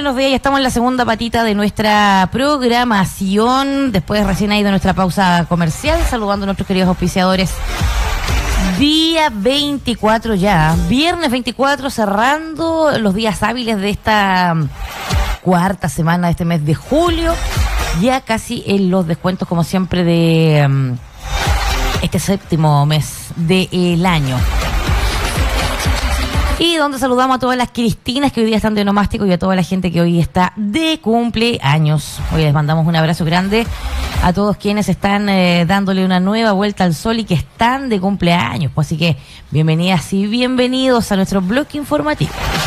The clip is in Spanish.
buenos días. Ya estamos en la segunda patita de nuestra programación. Después recién ha ido nuestra pausa comercial, saludando a nuestros queridos auspiciadores. Día 24 ya, viernes 24, cerrando los días hábiles de esta cuarta semana de este mes de julio. Ya casi en los descuentos, como siempre, de este séptimo mes del año. Y donde saludamos a todas las Cristinas que hoy día están de onomástico y a toda la gente que hoy está de cumpleaños. Hoy les mandamos un abrazo grande a todos quienes están dándole una nueva vuelta al sol y que están de cumpleaños. Pues así que bienvenidas y bienvenidos a nuestro bloque informativo.